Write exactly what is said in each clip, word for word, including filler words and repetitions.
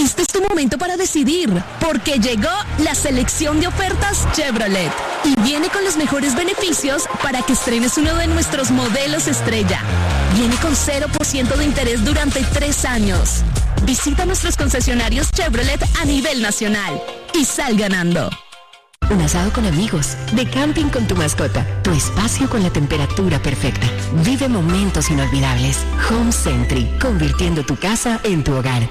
Este es tu momento para decidir, porque llegó la selección de ofertas Chevrolet y viene con los mejores beneficios para que estrenes uno de nuestros modelos estrella. Viene con cero por ciento de interés durante tres años. Visita nuestros concesionarios Chevrolet a nivel nacional y sal ganando. Un asado con amigos, de camping con tu mascota, tu espacio con la temperatura perfecta. Vive momentos inolvidables. Home Sentry, convirtiendo tu casa en tu hogar.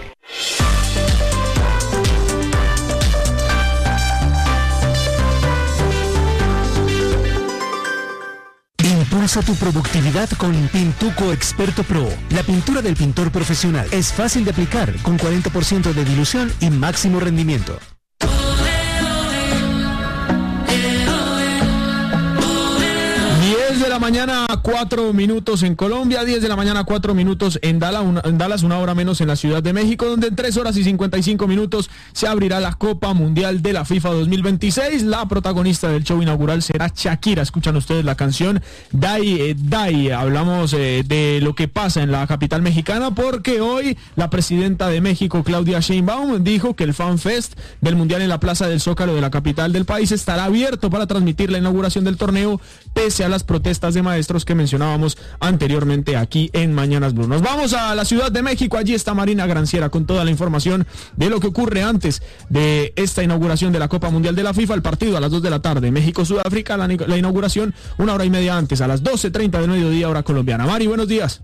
Impulsa tu productividad con Pintuco Experto Pro. La pintura del pintor profesional es fácil de aplicar, con cuarenta por ciento de dilución y máximo rendimiento. diez de la mañana, cuatro minutos en Colombia, diez de la mañana, cuatro minutos en Dallas, una, en Dallas, una hora menos en la Ciudad de México, donde en tres horas y cincuenta y cinco minutos se abrirá la Copa Mundial de la FIFA dos mil veintiséis. La protagonista del show inaugural será Shakira. Escuchan ustedes la canción Dai eh, Dai. Hablamos eh, de lo que pasa en la capital mexicana, porque hoy la presidenta de México, Claudia Sheinbaum, dijo que el Fan Fest del Mundial en la Plaza del Zócalo de la capital del país estará abierto para transmitir la inauguración del torneo, pese a las protestas de maestros que mencionábamos anteriormente aquí en Mañanas Blue. Nos vamos a la Ciudad de México. Allí está Marina Granciera con toda la información de lo que ocurre antes de esta inauguración de la Copa Mundial de la FIFA. El partido a las dos de la tarde, México-Sudáfrica, la, la inauguración una hora y media antes, a las doce treinta del mediodía, hora colombiana. Mari, buenos días.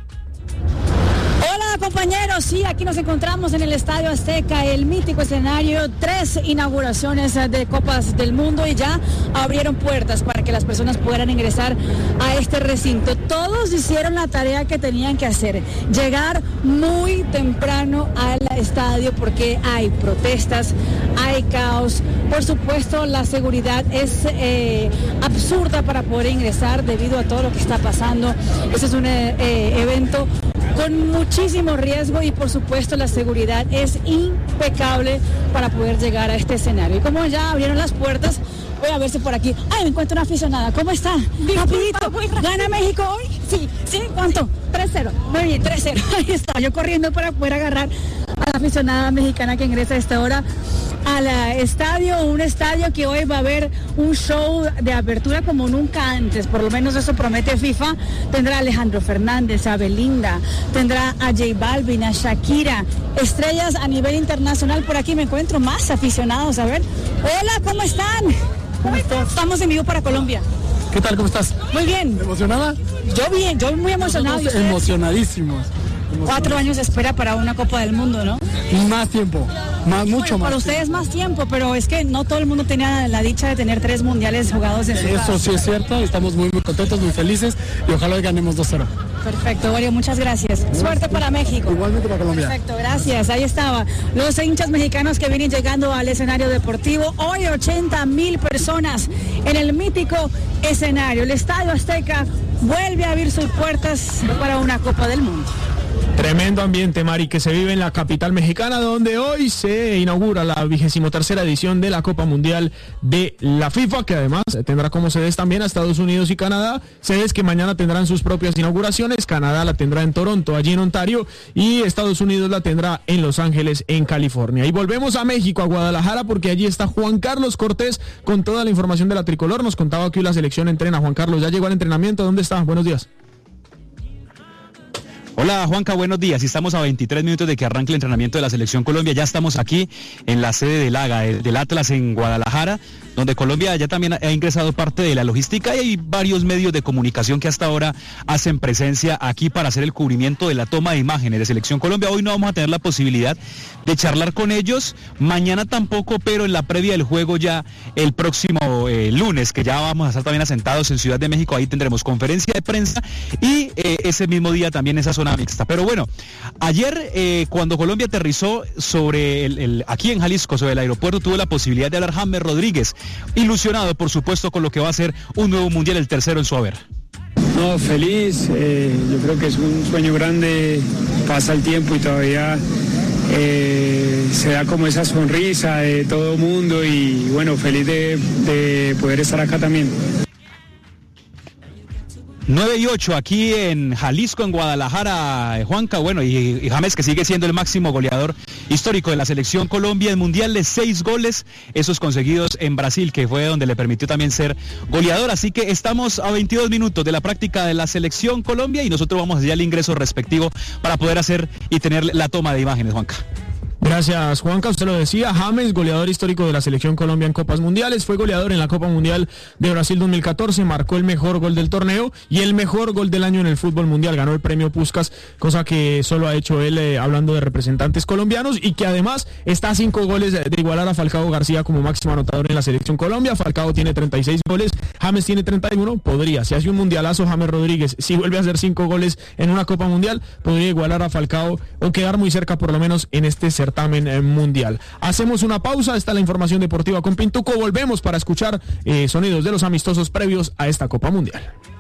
Hola compañeros, sí, aquí nos encontramos en el Estadio Azteca, el mítico escenario, tres inauguraciones de Copas del Mundo y ya abrieron puertas para que las personas puedan ingresar a este recinto. Todos hicieron la tarea que tenían que hacer, llegar muy temprano al estadio porque hay protestas, hay caos, por supuesto la seguridad es eh, absurda para poder ingresar debido a todo lo que está pasando. Este es un eh, evento con muchísimo riesgo y por supuesto la seguridad es impecable para poder llegar a este escenario. Y como ya abrieron las puertas, voy a ver si por aquí... ¡Ay, me encuentro una aficionada! ¿Cómo está? Rapidito. ¿Gana México hoy? Sí. ¿Sí? ¿Cuánto? tres cero. Muy bien, tres cero. Ahí está, yo corriendo para poder agarrar a la aficionada mexicana que ingresa a esta hora al estadio, un estadio que hoy va a haber un show de apertura como nunca antes, por lo menos eso promete FIFA. Tendrá a Alejandro Fernández, a Belinda, tendrá a J Balvin, a Shakira, estrellas a nivel internacional. Por aquí me encuentro más aficionados, a ver. Hola, ¿cómo están? ¿Cómo estás? Estamos en vivo para Colombia. ¿Qué tal? ¿Cómo estás? Muy bien. ¿Emocionada? Yo bien, yo muy emocionado. Emocionadísimos. Cuatro años de espera para una Copa del Mundo, ¿no? Más tiempo, más, mucho bueno, más. Para ustedes más tiempo, pero es que no todo el mundo tenía la dicha de tener tres mundiales jugados en su Eso casa. sí es cierto, estamos muy, muy contentos, muy felices y ojalá hoy ganemos dos cero. Perfecto, Wario, muchas gracias. Suerte para México. Igualmente para Colombia. Perfecto, gracias. Ahí estaba. Los hinchas mexicanos que vienen llegando al escenario deportivo. Hoy ochenta mil personas en el mítico escenario. El Estadio Azteca vuelve a abrir sus puertas para una Copa del Mundo. Tremendo ambiente, Mari, que se vive en la capital mexicana, donde hoy se inaugura la vigésimo tercera edición de la Copa Mundial de la FIFA, que además tendrá como sedes también a Estados Unidos y Canadá, sedes que mañana tendrán sus propias inauguraciones. Canadá la tendrá en Toronto, allí en Ontario, y Estados Unidos la tendrá en Los Ángeles, en California. Y volvemos a México, a Guadalajara, porque allí está Juan Carlos Cortés con toda la información de la tricolor. Nos contaba que hoy la selección entrena. Juan Carlos, ¿ya llegó al entrenamiento? ¿Dónde está? Buenos días. Hola Juanca, buenos días. Estamos a veintitrés minutos de que arranque el entrenamiento de la Selección Colombia. Ya estamos aquí en la sede del AGA, del Atlas en Guadalajara, donde Colombia ya también ha ingresado parte de la logística y hay varios medios de comunicación que hasta ahora hacen presencia aquí para hacer el cubrimiento de la toma de imágenes de Selección Colombia. Hoy no vamos a tener la posibilidad de charlar con ellos, mañana tampoco, pero en la previa del juego ya el próximo eh, lunes, que ya vamos a estar también asentados en Ciudad de México, ahí tendremos conferencia de prensa y eh, ese mismo día también esa zona mixta. Pero bueno, ayer eh, cuando Colombia aterrizó sobre el, el, aquí en Jalisco, sobre el aeropuerto, tuvo la posibilidad de hablar James Rodríguez, ilusionado por supuesto con lo que va a ser un nuevo mundial, el tercero en su haber. No, feliz, eh, yo creo que es un sueño grande, pasa el tiempo y todavía eh, se da como esa sonrisa de todo el mundo y bueno, feliz de, de poder estar acá también. nueve y ocho aquí en Jalisco, en Guadalajara, Juanca, bueno, y, y James, que sigue siendo el máximo goleador histórico de la selección Colombia en mundiales, seis goles, esos conseguidos en Brasil, que fue donde le permitió también ser goleador. Así que estamos a veintidós minutos de la práctica de la selección Colombia y nosotros vamos allá al ingreso respectivo para poder hacer y tener la toma de imágenes, Juanca. Gracias, Juanca. Usted lo decía, James, goleador histórico de la selección Colombia en Copas Mundiales, fue goleador en la Copa Mundial de Brasil dos mil catorce, marcó el mejor gol del torneo y el mejor gol del año en el fútbol mundial, ganó el premio Puskás, cosa que solo ha hecho él eh, hablando de representantes colombianos y que además está a cinco goles de igualar a Falcao García como máximo anotador en la selección Colombia. Falcao tiene treinta y seis goles, James tiene treinta y uno, podría, si hace un mundialazo James Rodríguez, si vuelve a hacer cinco goles en una Copa Mundial, podría igualar a Falcao o quedar muy cerca por lo menos en este certamen eh, mundial. Hacemos una pausa, está la información deportiva con Pintuco, volvemos para escuchar eh, sonidos de los amistosos previos a esta Copa Mundial.